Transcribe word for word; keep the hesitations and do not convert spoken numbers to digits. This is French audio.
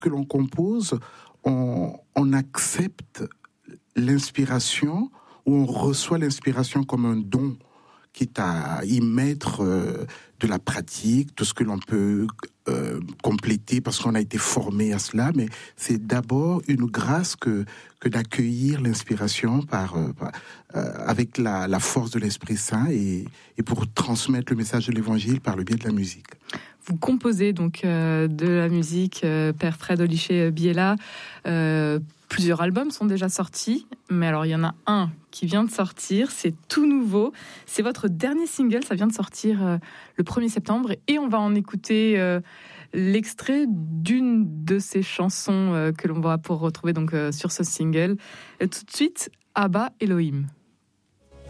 que l'on compose, on, on accepte l'inspiration ou on reçoit l'inspiration comme un don, quitte à y mettre euh, de la pratique, tout ce que l'on peut euh, compléter parce qu'on a été formé à cela, mais c'est d'abord une grâce que, que d'accueillir l'inspiration par, euh, par, euh, avec la, la force de l'Esprit Saint et, et pour transmettre le message de l'Évangile par le biais de la musique. Vous composez donc euh, de la musique, euh, Père Fred Oliché-Biella. Euh, plusieurs albums sont déjà sortis, mais alors il y en a un qui vient de sortir, c'est tout nouveau. C'est votre dernier single, ça vient de sortir euh, le premier septembre, et on va en écouter euh, l'extrait d'une de ces chansons euh, que l'on va pour retrouver donc euh, sur ce single. Et tout de suite, Abba Elohim.